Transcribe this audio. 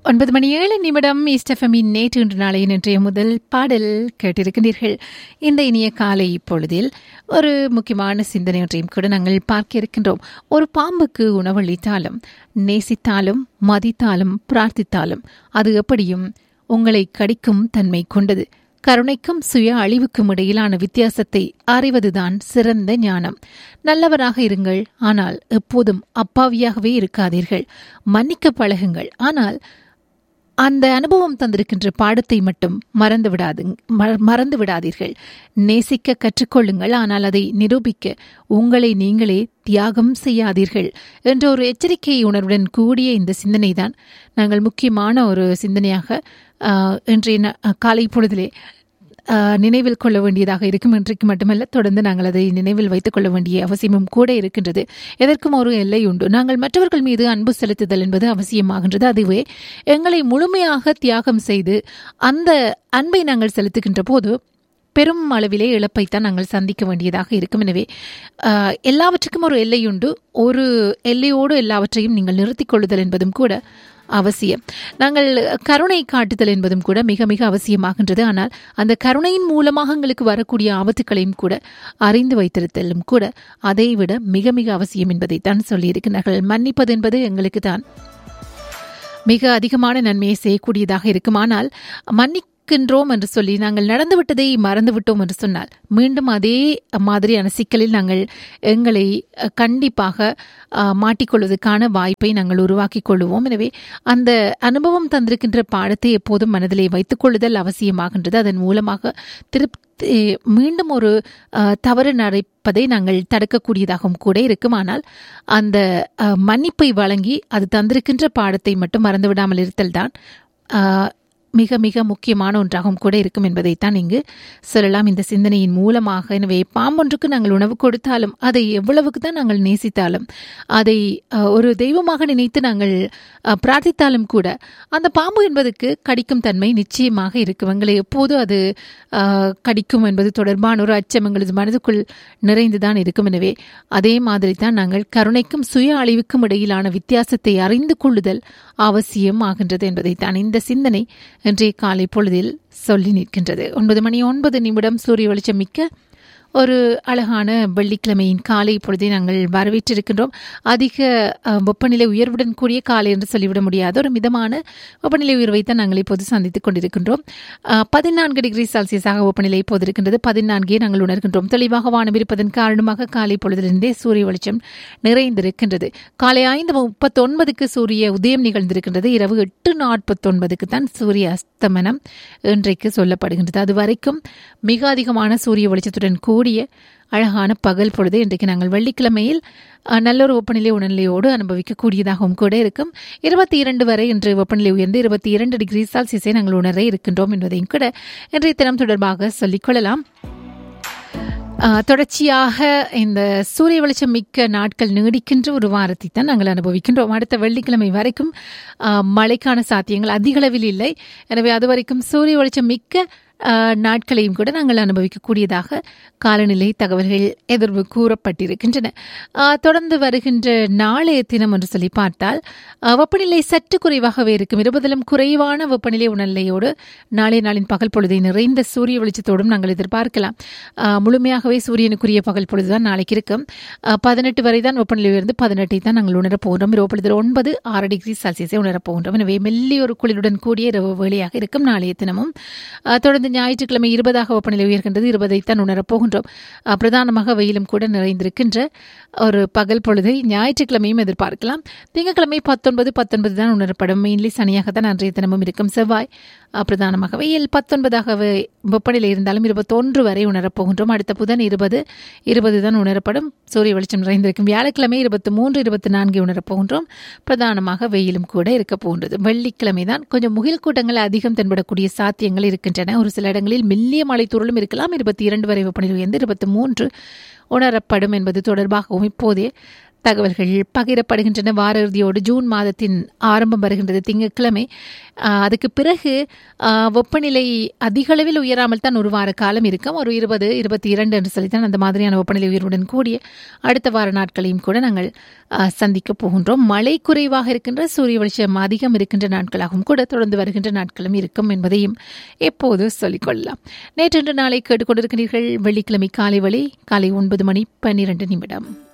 9:07 ஈஸ்டெஃபமின் நேற்று இன்று நாளையின் இன்றைய முதல் பாடல் கேட்டிருக்கின்றீர்கள். இந்த இனிய காலை இப்பொழுதில் ஒரு முக்கியமான சிந்தனை ஒன்றையும் கூட நாங்கள் பார்க்க இருக்கின்றோம். ஒரு பாம்புக்கு உணவளித்தாலும், நேசித்தாலும், மதித்தாலும், பிரார்த்தித்தாலும் அது எப்படியும் உங்களை கடிக்கும் தன்மை கொண்டது. கருணைக்கும் சுய அழிவுக்கும் இடையிலான வித்தியாசத்தை அறிவதுதான் சிறந்த ஞானம். நல்லவராக இருங்கள், ஆனால் எப்போதும் அப்பாவியாகவே இருக்காதீர்கள். மன்னிக்க பழகுங்கள், ஆனால் அந்த அனுபவம் தந்திருக்கின்ற பாடத்தை மட்டும் மறந்து விடாதீர்கள். நேசிக்க கற்றுக்கொள்ளுங்கள், ஆனால் அதை நிரூபிக்க உங்களை நீங்களே தியாகம் செய்யாதீர்கள் என்ற ஒரு எச்சரிக்கை உணர்வுடன் கூடிய இந்த சிந்தனை தான் நாங்கள் முக்கியமான ஒரு சிந்தனையாக இன்றைய காலை பொழுதிலே நினைவில் கொள்ள வேண்டியதாக இருக்கும். இன்றைக்கு மட்டுமல்ல, தொடர்ந்து நாங்கள் அதை நினைவில் வைத்துக் கொள்ள வேண்டிய அவசியமும் கூட இருக்கின்றது. எதற்கும் ஒரு எல்லை உண்டு. நாங்கள் மற்றவர்கள் மீது அன்பு செலுத்துதல் என்பது அவசியமாகின்றது. அதுவே எங்களை முழுமையாக தியாகம் செய்து அந்த அன்பை நாங்கள் செலுத்துகின்ற போது பெரும் அளவிலே இழப்பைத்தான் நாங்கள் சந்திக்க வேண்டியதாக இருக்கும். எனவே எல்லாவற்றுக்கும் ஒரு எல்லையுண்டு. ஒரு எல்லையோடு எல்லாவற்றையும் நீங்கள் நிறுத்திக் கொள்ளுதல் என்பதும் கூட அவசியம். நாங்கள் கருணை காட்டுதல் என்பதும் கூட மிக மிக அவசியமாகின்றது. ஆனால் அந்த கருணையின் மூலமாக எங்களுக்கு வரக்கூடிய ஆபத்துக்களையும் கூட அறிந்து வைத்திருத்தலும் கூட அதைவிட மிக மிக அவசியம் என்பதைத்தான் சொல்லியிருக்கிறார்கள். மன்னிப்பது என்பது எங்களுக்கு தான் மிக அதிகமான நன்மையை செய்யக்கூடியதாக இருக்கும். ஆனால் மன்னிக்கின்றோம் என்று சொல்லி நாங்கள் நடந்துவிட்டதை மறந்துவிட்டோம் என்று சொன்னால் மீண்டும் அதே மாதிரியான சிக்கலில் நாங்கள் எங்களை கண்டிப்பாக மாட்டிக்கொள்வதற்கான வாய்ப்பை நாங்கள் உருவாக்கி கொள்வோம். எனவே அந்த அனுபவம் தந்திருக்கின்ற பாடத்தை எப்போதும் மனதிலே வைத்துக் கொள்ளுதல் அவசியமாகின்றது. அதன் மூலமாக மீண்டும் ஒரு தவறு நடப்பதை நாங்கள் தடுக்கக்கூடியதாகவும் கூட இருக்கும். ஆனால் அந்த மன்னிப்பை வழங்கி அது தந்திருக்கின்ற பாடத்தை மட்டும் மறந்துவிடாமல் இருத்தல் தான் மிக மிக முக்கியமான ஒன்றாகவும் கூட இருக்கும் என்பதைத்தான் இங்கு சொல்லலாம் இந்த சிந்தனையின் மூலமாக. எனவே பாம்பொன்றுக்கு நாங்கள் உணவு கொடுத்தாலும், அதை எவ்வளவுக்கு தான் நாங்கள் நேசித்தாலும், அதை ஒரு தெய்வமாக நினைத்து நாங்கள் பிரார்த்தித்தாலும் கூட அந்த பாம்பு என்பதற்கு கடிக்கும் தன்மை நிச்சயமாக இருக்கும். எங்களை எப்போது அது கடிக்கும் என்பது தொடர்பான ஒரு அச்சம் எங்களது மனதுக்குள் நிறைந்துதான் இருக்கும். எனவே அதே மாதிரி தான் நாங்கள் கருணைக்கும் சுய அழிவுக்கும் இடையிலான வித்தியாசத்தை அறிந்து கொள்ளுதல் அவசியம் ஆகின்றது என்பதைத்தான் இந்த சிந்தனை இன்றைய காலை பொழுதில் சொல்லி நிற்கின்றது. 9:09 சூரிய வெளிச்சம் மிக்க ஒரு அழகான வெள்ளிக்கிழமையின் காலை பொழுதை நாங்கள் வரவேற்றிருக்கின்றோம். அதிக வெப்பநிலை உயர்வுடன் கூடிய காலை என்று சொல்லிவிட முடியாத ஒரு மிதமான வெப்பநிலை உயர்வைத்தான் நாங்கள் இப்போது சந்தித்துக் கொண்டிருக்கின்றோம். 14 டிகிரி செல்சியஸாக வெப்பநிலை இப்போது இருக்கின்றது. 14 நாங்கள் உணர்கின்றோம். தெளிவாக வானம் இருப்பதன் காரணமாக காலை பொழுதிலிருந்தே சூரிய வெளிச்சம் நிறைந்திருக்கின்றது. காலை 5:39 சூரிய உதயம் நிகழ்ந்திருக்கின்றது. இரவு 8:49 தான் சூரிய அஸ்தமனம் இன்றைக்கு சொல்லப்படுகின்றது. அது வரைக்கும் மிக அதிகமான சூரிய வெளிச்சத்துடன் கூடிய அழகான பகல் பொழுது இன்றைக்கு நாங்கள் வெள்ளிக்கிழமையில் நல்லொரு வெப்பநிலை உணர்நிலையோடு அனுபவிக்கக்கூடியதாகவும் கூட இருக்கும். 22 வரை இன்று வெப்பநிலை உயர்ந்து 22 டிகிரி செல்சியஸை நாங்கள் உணர இருக்கின்றோம் என்பதையும் கூட இன்றைய தினம் தொடர்பாக சொல்லிக்கொள்ளலாம். தொடர்ச்சியாக இந்த சூரிய வெளிச்சம் மிக்க நாட்கள் நீடிக்கின்ற ஒரு வாரத்தை தான் நாங்கள் அனுபவிக்கின்றோம். அடுத்த வெள்ளிக்கிழமை வரைக்கும் மழைக்கான சாத்தியங்கள் அதிகளவில் இல்லை. எனவே அது வரைக்கும் சூரிய வெளிச்சம் மிக்க நாட்களையும் கூட நாங்கள் அனுபவிக்கக்கூடியதாக காலநிலை தகவல்கள் எதிர்வு கூறப்பட்டிருக்கின்றன. தொடர்ந்து வருகின்ற நாளைய தினம் என்று சொல்லி பார்த்தால் வெப்பநிலை சற்று குறைவாகவே இருக்கும். 20 குறைவான வெப்பநிலை உணர்நிலையோடு நாளைய நாளின் பகல் பொழுதை நிறைந்த சூரிய வெளிச்சத்தோடும் நாங்கள் எதிர்பார்க்கலாம். முழுமையாகவே சூரியனுக்குரிய பகல் பொழுதுதான் நாளைக்கு இருக்கும். 18 வரை தான் வெப்பநிலை உயர்ந்து 18 தான் நாங்கள் உணரப்போகின்றோம். இரவு பொழுது 9-6 டிகிரி செல்சியஸை உணரப்போகின்றோம். எனவே மெல்லிய ஒரு குளிருடன் கூடிய இரவு வேளையாக இருக்கும் நாளைய தினமும். தொடர்ந்து ஞாயிற்றுக்கிழமை 20 வெப்பநிலை உயர்கின்றது. 20 தான் உணரப்போகின்றோம். பிரதானமாக வெயிலும் கூட நிறைந்திருக்கின்ற ஒரு பகல் பொழுதை ஞாயிற்றுக்கிழமையும் எதிர்பார்க்கலாம். திங்கட்கிழமை 19 தான் உணரப்படும். மெயின்லி சனியாகத்தான் அன்றைய தினமும் இருக்கும். செவ்வாய் பிரதானமாக வெயில் 19 வெப்பநிலை இருந்தாலும் 21 வரை உணரப்போகின்றோம். அடுத்த புதன் 20 தான் உணரப்படும். சூரிய வெளிச்சம் நிறைந்திருக்கும். வியாழக்கிழமை 23, 24 உணரப்போகின்றோம். பிரதானமாக வெயிலும் கூட இருக்க போகின்றது. வெள்ளிக்கிழமை தான் கொஞ்சம் முகில் கூட்டங்கள் அதிகம் தென்படக்கூடிய சாத்தியங்கள் இருக்கின்றன. ஒரு சில இடங்களில் மெல்லிய மழை தூறலும் இருக்கலாம். 22 வரை வெப்பநிலை உயர்ந்து 23 உணரப்படும் என்பது தொடர்பாகவும் இப்போதே தகவல்கள் பகிரப்படுகின்றன. வார இறுதியோடு ஜூன் மாதத்தின் ஆரம்பம் வருகின்றது திங்கட்கிழமை. அதுக்கு பிறகு வெப்பநிலை அதிக அளவில் உயராமல் தான் ஒரு வார காலம் இருக்கும். ஒரு 20-22 என்று சொல்லித்தான் அந்த மாதிரியான வெப்பநிலை உயர்வுடன் கூடிய அடுத்த வார நாட்களையும் கூட நாங்கள் சந்திக்க போகின்றோம். மழை குறைவாக இருக்கின்ற, சூரிய வெளிச்சம் அதிகம் இருக்கின்ற நாட்களாகவும் கூட தொடர்ந்து வருகின்ற நாட்களும் இருக்கும் என்பதையும் எப்போது சொல்லிக்கொள்ளலாம். நேற்று நாளை கேட்டுக்கொண்டிருக்கிறீர்கள். வெள்ளிக்கிழமை காலை 9 மணி 12 நிமிடம்.